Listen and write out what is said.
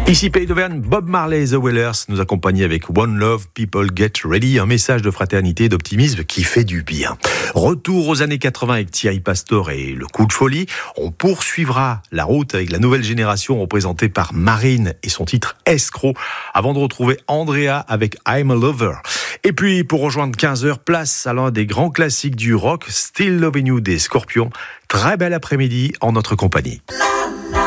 Ici Pays d'Auvergne, Bob Marley et The Wailers nous accompagnent avec One Love, People Get Ready, un message de fraternité et d'optimisme qui fait du bien. Retour aux années 80 avec Thierry Pastor et le coup de folie. On poursuivra la route avec la nouvelle génération représentée par Marine et son titre Escroc, avant de retrouver Andrea avec I'm a Lover. Et puis pour rejoindre 15h, place à l'un des grands classiques du rock, Still Loving You des Scorpions. Très bel après-midi en notre compagnie.